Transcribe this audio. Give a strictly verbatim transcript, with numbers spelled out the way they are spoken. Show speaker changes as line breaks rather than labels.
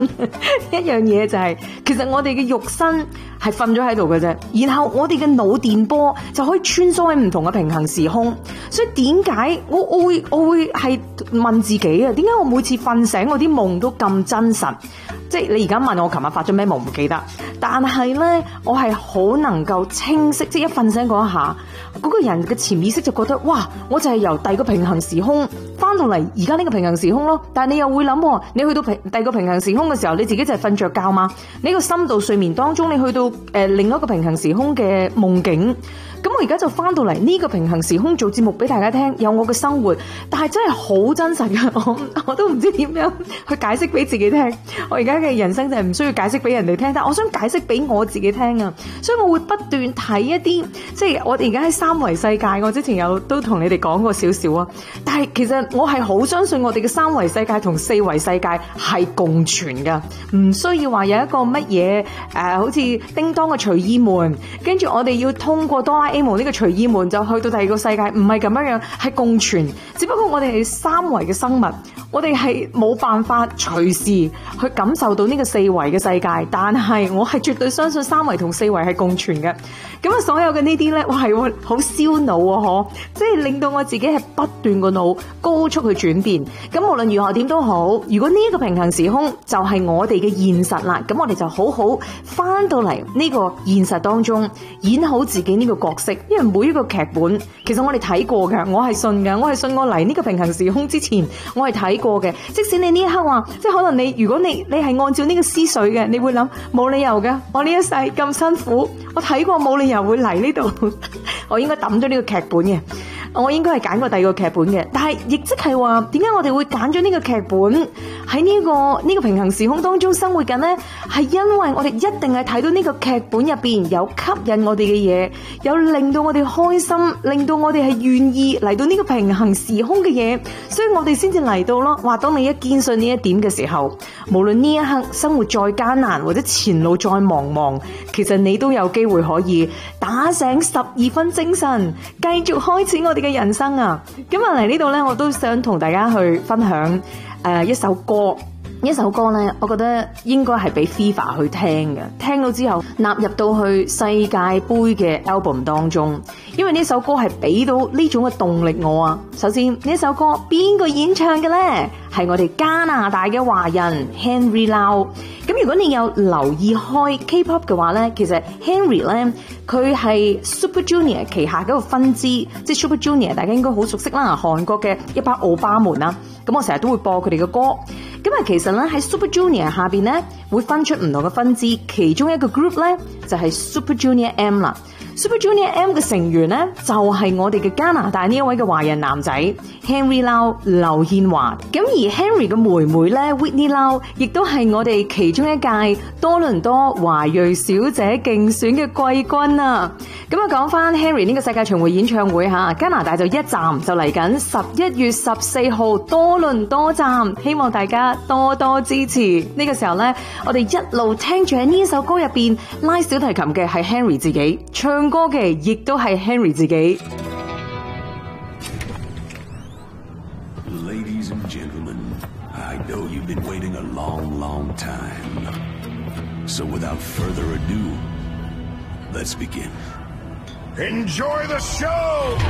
一樣嘢就係、是，其實我哋嘅肉身係瞓咗喺度嘅啫，然後我哋嘅腦電波就可以穿梭喺唔同嘅平行時空。所以點解我我會我會係問自己啊？點解我每次瞓醒我啲夢都咁真實？即係你而家問我琴日發咗咩夢唔記得，但係咧我係好能夠清晰，即係一瞓醒嗰一下，嗰、那個人嘅潛意識就覺得哇，我就係由第二個平行時空翻到嚟而家呢個平行時空咯。但係你又會諗，你去到平第二個平行時空嘅時候，你自己就係瞓着覺嘛？你個深度睡眠當中，你去到誒、呃、另一個平行時空嘅夢境。咁我而家就翻到嚟呢個平行時空做節目俾大家聽，有我嘅生活，但係真係好真實嘅，我我都唔知點樣去解釋俾自己聽。我而家嘅人生就係唔需要解釋俾人哋聽，但我想解釋俾我自己聽啊！所以我會不斷睇一啲，即係我哋而家喺三維世界，我之前有都同你哋講過少少啊。但係其實我係好相信我哋嘅三維世界同四維世界係共存噶，唔需要話有一個乜嘢誒，好似叮當嘅隨意門，跟住我哋要通過哆啦 A 夢呢個隨意門就去到第二個世界，唔係咁樣樣，係共存。只不過我哋係三維嘅生物，我哋係冇辦法隨時去感受到呢個四維嘅世界，但係我係絕對相信三維同四維係共存嘅。咁啊，所有嘅呢啲呢，我係會好燒腦啊！嗬，即係令到我自己係不斷個腦高速去轉變。咁無論如何點都好，如果呢一個平行時空就係我哋嘅現實啦，咁我哋就好好翻到嚟呢個現實當中，演好自己呢個角色。因為每一個劇本，其實我哋睇過嘅，我係信嘅，我係信我嚟呢個平行時空之前，我係睇過嘅。即使你呢一刻話，即係可能你，如果你你係按照呢個思緒嘅，你會諗冇理由嘅，我呢一世咁辛苦，我睇過冇理由會嚟呢度，我應該抌咗呢個劇本嘅。我應該係揀過第二個劇本嘅，但係亦即係話，點解我哋會揀咗呢個劇本喺呢個呢個平行時空當中生活緊呢？係因為我哋一定係睇到呢個劇本入邊有吸引我哋嘅嘢，有令到我哋開心，令到我哋係願意嚟到呢個平行時空嘅嘢，所以我哋先至嚟到咯。話當你一堅信呢一點嘅時候，無論呢一刻生活再艱難或者前路再茫茫，其實你都有機會可以打醒十二分精神，繼續開始我哋嘅人生啊！咁啊嚟呢度呢，我都想同大家去分享誒、呃、一首歌。一首歌呢，我覺得應該係俾 FIFA 去聽嘅，聽到之後納入到去世界盃嘅 album 當中，因為呢首歌係俾到呢種嘅動力我啊。首先呢首歌邊個演唱嘅呢？係我哋加拿大嘅華人 Henry Lau。咁如果你有留意開 K-pop 嘅話呢，其實 Henry 呢，佢係 Super Junior 旗下嘅一個分支，即係 Super Junior 大家應該好熟悉啦，韓國嘅一班歐巴們啦。咁我成日都會播佢哋嘅歌。咁啊，其實咧喺 Super Junior 下邊咧會分出唔同嘅分支，其中一個 group 咧就係 Super Junior M 啦。Super Junior M 嘅成員咧就係我哋嘅加拿大呢一位嘅華人男仔 Henry Lau 劉憲華。咁而 Henry 嘅妹妹咧 Whitney Lau 亦都係我哋其中一屆多倫多華裔小姐競選嘅季軍啊！咁啊，講翻 Henry 呢個世界巡迴演唱會吓，加拿大就一站就嚟緊十一月十四號多倫多站，希望大家多多支持。呢個時候咧，我哋一路聽住喺呢首歌入邊拉小提琴嘅係 Henry 自己，唱歌嘅亦都係 Henry 自己。
Ladies and gentlemen, I know you've been waiting a long, long time. So without further ado, let's begin. Enjoy the show!